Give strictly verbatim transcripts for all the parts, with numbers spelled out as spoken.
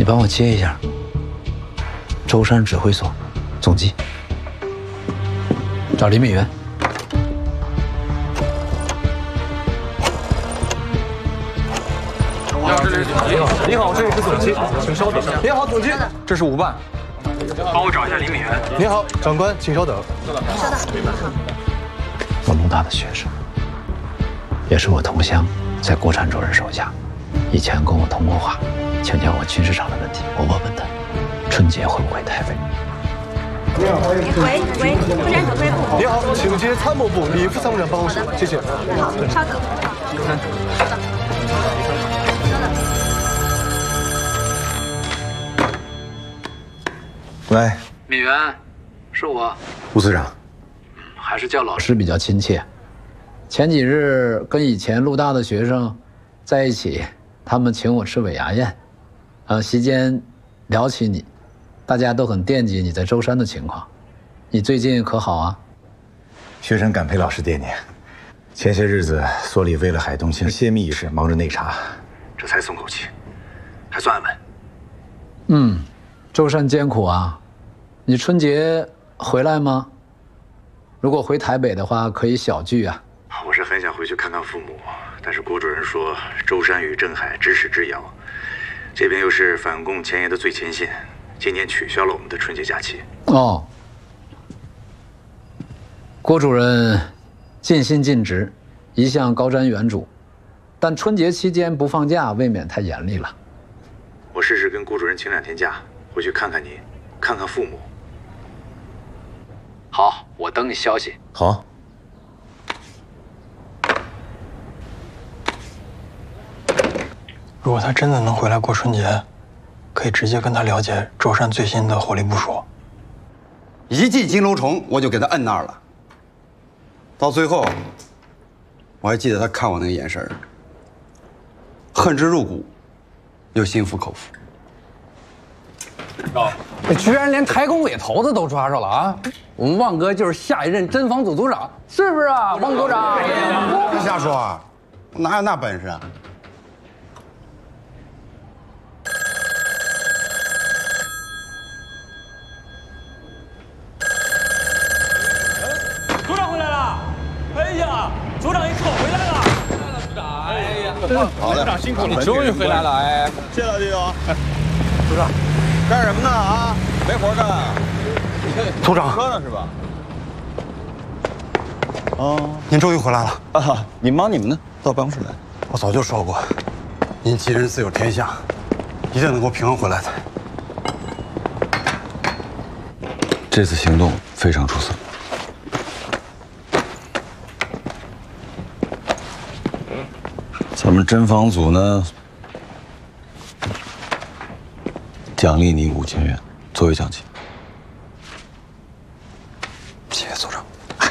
你帮我接一下。舟山指挥所，总机，找李美元。 你好，这里是总机，请稍等。你好，总机，这是午办。 帮我找一下李美元。 你好，长官，请稍等。 稍等。 我陆大的学生，也是我同乡，在国产主任手下，以前跟我通过话，请教我军事上的问题。我问问他，春节会不会台北？ 你好，喂喂，副站指挥部。 你好，请接参谋部李副参谋长办公室，谢谢。 好，稍等。 舟山， 稍等。 喂， 美元，是我， 吴司长。 还是叫老师比较亲切。前几日跟以前陆大的学生在一起，他们请我吃尾牙宴，呃，席间聊起你，大家都很惦记你在舟山的情况。你最近可好啊？ 学生感佩老师惦念。前些日子所里为了海东青泄密一事忙着内查，这才松口气，还算安稳。 嗯，舟山艰苦啊。你春节回来吗？如果回台北的话，可以小聚啊。 我是很想回去看看父母，但是郭主任说舟山与镇海咫尺之遥，这边又是反共前沿的最前线，今年取消了我们的春节假期。 哦，郭主任尽心尽职，一向高瞻远瞩，但春节期间不放假，未免太严厉了。 我试试跟郭主任请两天假，回去看看你，看看父母。 好，我等你消息。 好。 如果他真的能回来过春节，可以直接跟他了解舟山最新的火力部署。 一进金楼城，我就给他摁那儿了。到最后，我还记得他看我那个眼神儿，恨之入骨，又心服口服。 这居然连台工委头子都抓着了啊！我们旺哥就是下一任侦防组组长，是不是啊，汪组长？ 别瞎说啊，我哪有那本事啊？ 组长回来了！哎呀，组长一口回来了！回来了，组长！哎呀， 好嘞， 组长辛苦了，你终于回来了！哎， 谢老弟兄。组长，干什么呢啊？没活干啊？ 组长， 喝呢是吧？哦，您终于回来了啊！你忙你们的，到办公室来。我早就说过，您吉人自有天相，一定能够平安回来的。 这次行动非常出色。咱们侦防组呢，奖励你五千元作为奖金。 谢谢组长。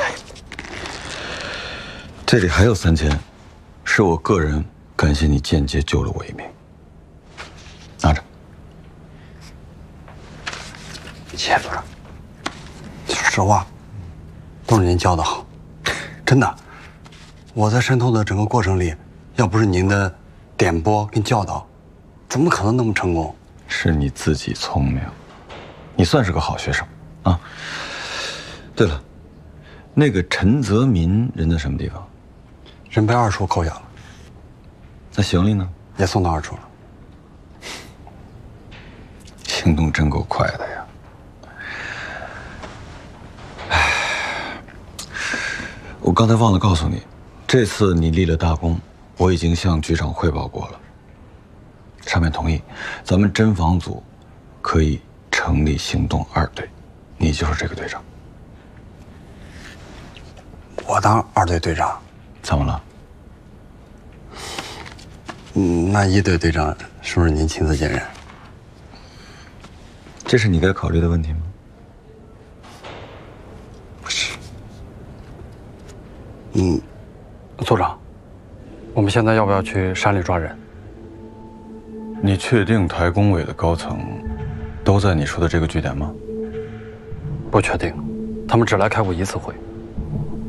这里还有三千，是我个人感谢你间接救了我一命。拿着。 谢谢组长。说实话，都是您教的好，真的。我在渗透的整个过程里，要不是您的点拨跟教导，怎么可能那么成功？ 是你自己聪明，你算是个好学生啊。对了，那个陈泽民人在什么地方？ 人被二处扣下了。 那行李呢？ 也送到二处了。 行动真够快的呀！唉，我刚才忘了告诉你，这次你立了大功，我已经向局长汇报过了。上面同意，咱们侦防组可以成立行动二队，你就是这个队长。 我当二队队长？ 怎么了？ 嗯，那一队队长是不是您亲自兼任？ 这是你该考虑的问题吗？ 不是。嗯， 组长，我们现在要不要去山里抓人？ 你确定台工委的高层都在你说的这个据点吗？ 不确定，他们只来开过一次会。